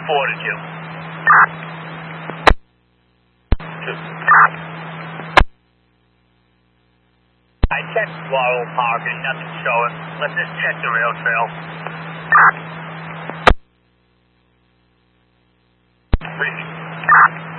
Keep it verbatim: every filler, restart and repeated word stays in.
reported you. I checked Laurel Park and nothing showing. Let's just check the rail trail.